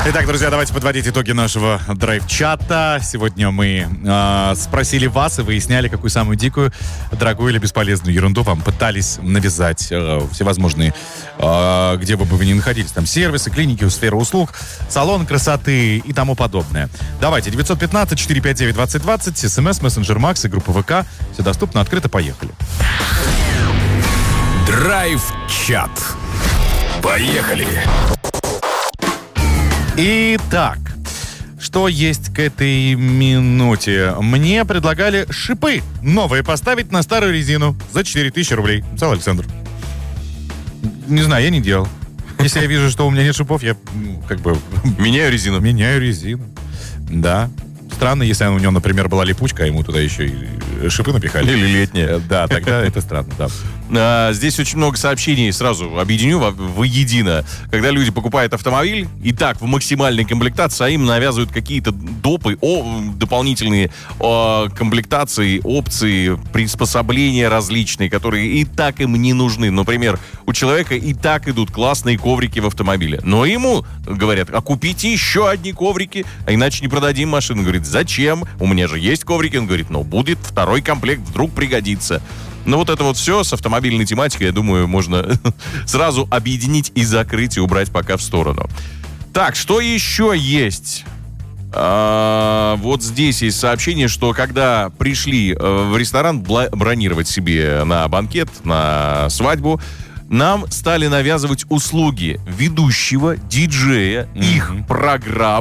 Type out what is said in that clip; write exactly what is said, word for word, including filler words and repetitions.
Итак, друзья, давайте подводить итоги нашего драйв-чата. Сегодня мы э, спросили вас и выясняли, какую самую дикую, дорогую или бесполезную ерунду вам пытались навязать э, всевозможные, э, где бы вы ни находились, там сервисы, клиники, сфера услуг, салон красоты и тому подобное. Давайте, девятьсот пятнадцать четыреста пятьдесят девять двадцать двадцать, смс, мессенджер Макс и группа ВК. Все доступно, открыто, поехали. Драйв-чат. Поехали! Итак, что есть к этой минуте? Мне предлагали шипы новые поставить на старую резину за четыре тысячи рублей. Написал Александр. Не знаю, я не делал. Если я вижу, что у меня нет шипов, я ну, как бы... Меняю резину. Меняю резину. Да. Странно, если у него, например, была липучка, а ему туда еще и шипы напихали. Или летняя. Да, тогда это странно, да. А, здесь очень много сообщений, сразу объединю во- воедино. Когда люди покупают автомобиль, и так в максимальной комплектации, а им навязывают какие-то допы, о, дополнительные о, комплектации, опции, приспособления различные, которые и так им не нужны. Например, у человека и так идут классные коврики в автомобиле. Но ему говорят, а купите еще одни коврики, а иначе не продадим машину. Он говорит, зачем? У меня же есть коврики. Он говорит, ну будет второй комплект, вдруг пригодится. Ну вот это вот все с автомобильной тематикой, я думаю, можно сразу объединить и закрыть, и убрать пока в сторону. Так, что еще есть? А, вот здесь есть сообщение, что когда пришли в ресторан бронировать себе на банкет, на свадьбу, нам стали навязывать услуги ведущего, диджея, mm-hmm. их программ.